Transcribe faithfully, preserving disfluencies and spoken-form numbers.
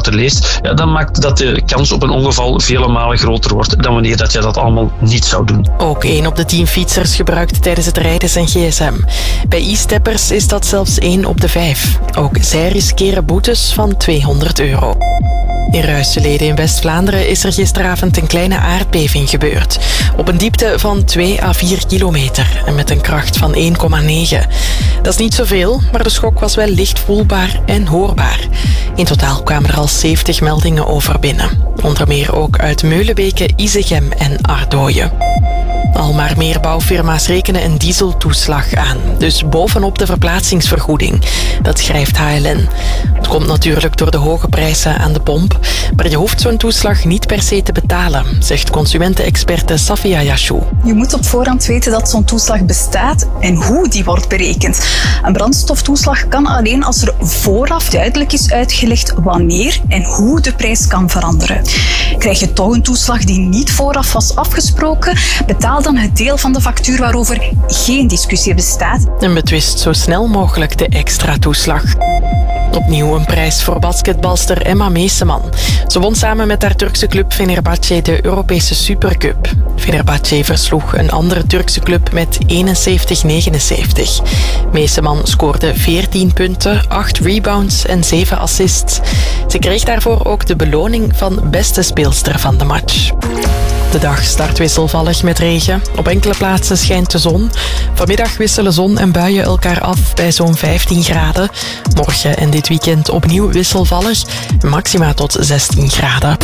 later leest, ja, dan maakt dat de kans op een ongeval vele malen groter wordt dan wanneer dat je dat allemaal niet zou doen. Ook één op de tien fietsers gebruikt tijdens het rijden zijn gsm. Bij e-steppers is dat zelfs één op de vijf. Ook zij riskeren boetes van tweehonderd euro. In Ruisseleden in West-Vlaanderen is er gisteravond een kleine aardbeving gebeurd. Op een diepte van twee à vier kilometer en met een kracht van één komma negen. Dat is niet zoveel, maar de schok was wel licht voelbaar en hoorbaar. In totaal kwamen er al zeventig meldingen over binnen. Onder meer ook uit Meulenbeke, Isegem en Ardooien. Al maar meer bouwfirma's rekenen een dieseltoeslag aan, dus bovenop de verplaatsingsvergoeding. Dat schrijft H L N. Het komt natuurlijk door de hoge prijzen aan de pomp, maar je hoeft zo'n toeslag niet per se te betalen, zegt consumentenexperte Safia Yashou. Je moet op voorhand weten dat zo'n toeslag bestaat en hoe die wordt berekend. Een brandstoftoeslag kan alleen als er vooraf duidelijk is uitgelegd wanneer en hoe de prijs kan veranderen. Krijg je toch een toeslag die niet vooraf was afgesproken, betaal dan het deel van de factuur waarover geen discussie bestaat. En betwist zo snel mogelijk de extra toeslag. Opnieuw een prijs voor basketbalster Emma Meeseman. Ze won samen met haar Turkse club Fenerbahce de Europese Supercup. Fenerbahce versloeg een andere Turkse club met eenenzeventig negenenzeventig. Meeseman scoorde veertien punten, acht rebounds en zeven assists. Ze kreeg daarvoor ook de beloning van beste speelster van de match. De dag start wisselvallig met regen. Op enkele plaatsen schijnt de zon. Vanmiddag wisselen zon en buien elkaar af bij zo'n vijftien graden. Morgen en dit weekend opnieuw wisselvallig. Maxima tot zestien graden.